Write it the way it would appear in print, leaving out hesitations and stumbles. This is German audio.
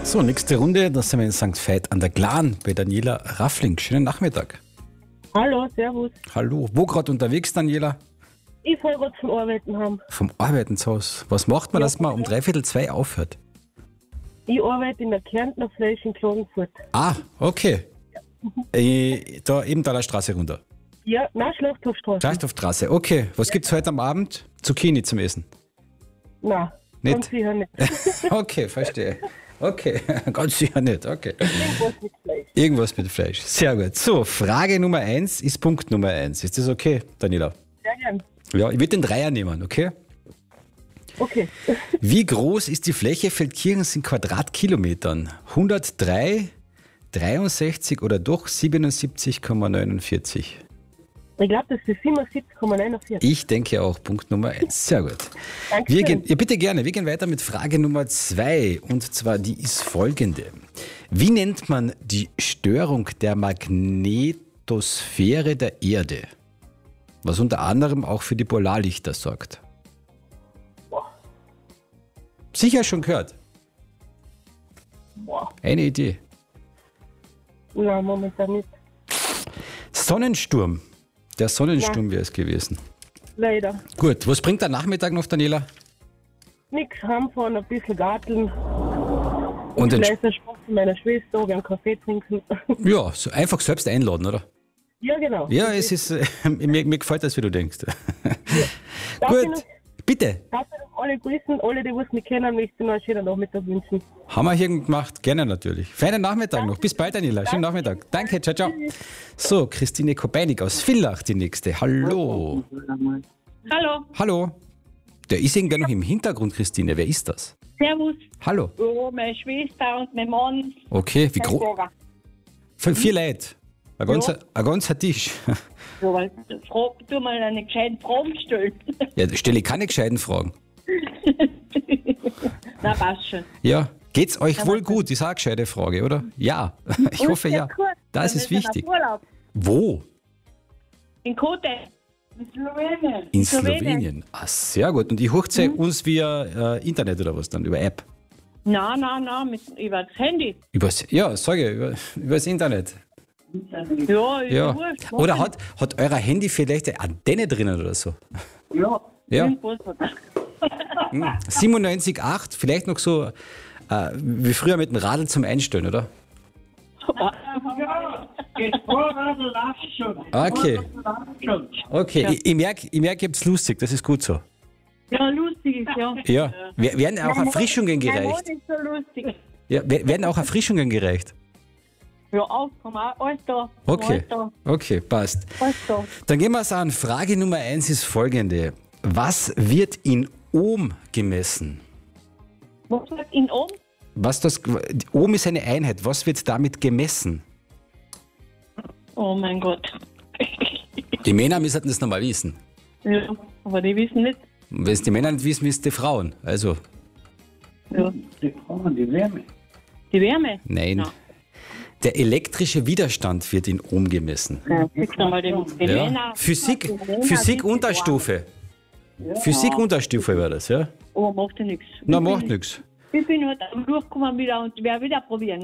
So, nächste Runde, da sind wir in St. Veit an der Glan bei Daniela Raffling. Schönen Nachmittag. Hallo, servus. Hallo. Wo gerade unterwegs, Daniela? Ich soll gerade zum Arbeiten haben. Vom Arbeitenshaus. Was macht man, dass man um 3:45 aufhört? Ich arbeite in der Kärntner Fläche in Klagenfurt. Ah, okay. Da eben da der Straße runter. Ja, nein, Schlachthofstraße. Schlachthofstraße, okay. Was gibt's heute am Abend? Zucchini zum Essen? Nein, Nicht? ganz sicher nicht. Okay, verstehe. Okay, ganz sicher nicht. Okay. Irgendwas mit Fleisch. Irgendwas mit Fleisch. Sehr gut. So, Frage Nummer 1 ist Punkt Nummer 1. Ist das okay, Daniela? Sehr gern. Ja, ich würde den Dreier nehmen, okay? Okay. Wie groß ist die Fläche Feldkirchens in Quadratkilometern? 103, 63 oder doch 77,49? Ich glaube, das ist 77,49. Ich denke auch, Punkt Nummer 1. Sehr gut. Dankeschön. Wir gehen, ja, bitte gerne. Wir gehen weiter mit Frage Nummer 2. Und zwar, die ist folgende. Wie nennt man die Störung der Magnetosphäre der Erde? Was unter anderem auch für die Polarlichter sorgt. Sicher schon gehört. Boah. Eine Idee. Nein, momentan nicht. Sonnensturm. Der Sonnensturm wäre es gewesen. Leider. Gut, was bringt der Nachmittag noch, Daniela? Nix, heimfahren, ein bisschen garteln. Und Vielleicht Spaß mit meiner Schwester, einen Kaffee trinken. ja, so einfach selbst einladen, oder? Ja, genau. Ja, es ist, mir gefällt das, wie du denkst. Darf ich Gut, noch- bitte. Darf ich noch alle grüßen, alle, die was mich kennen, möchte ich noch einen schönen Nachmittag wünschen. Haben wir hier gemacht? Gerne natürlich. Feinen Nachmittag noch. Bis bald, Daniela. Schönen Nachmittag. Danke, ciao, ciao. So, Christine Kopeinig aus Villach, die nächste. Hallo. Hallo, Hallo. Der ist irgendwer noch im Hintergrund, Christine. Wer ist das? servus. Hallo. Ja, meine Schwester und mein Mann. Okay, wie Mein groß? Schwager. Von 4 Leute. Ein ganzer Tisch. Ja, weil tu mal eine gescheite Frage stellen. Ja, da stelle ich keine gescheiten Fragen. Na, passt schon. Ja. Geht's euch wohl gut? Ist auch eine gescheite Frage, oder? Ja. Ich hoffe ja. Das ist wichtig. Urlaub. Wo? In Kote. In Slowenien. In Slowenien. Ah, sehr gut. Und die Hochzeit uns via Internet oder was dann? Über App? Nein, über das Handy. Ja, sage ich, über das Internet. Ja, Ja. wurscht. Oder hat euer Handy vielleicht eine Antenne drinnen oder so? Ja. Ja. Irgendwas hat er. 97,8, vielleicht noch so wie früher mit dem Radl zum Einstellen, oder? Okay. Okay, ich merke, ihr habt es lustig, das ist gut so. Ja, lustig ist, ja. Ja. Werden auch Erfrischungen Mein gereicht? Mann ist so lustig. Ja, werden auch Erfrischungen gereicht? Ja, aufkommen, alles da. Okay. Alles da. Okay, passt. Alles da. Dann gehen wir es an. Frage Nummer 1 ist folgende. Was wird in Ohm gemessen? Was wird in oben? Ohm ist eine Einheit. Was wird damit gemessen? Oh mein Gott. Die Männer müssen das normal wissen. Ja, aber die wissen nicht. Wenn es die Männer nicht wissen, wissen es die Frauen. Also, Ja. Die Wärme. Die Wärme? nein. Ja. Der elektrische Widerstand wird in Ohm gemessen. Ja, fix einmal die Ja. Männer. Physik die Männer Physik sind Unterstufe. Physik Unterstufe war das, ja? Oh, macht ja nichts. Na, macht nichts. Ich bin heute am Durchkommen wieder und werde wieder probieren.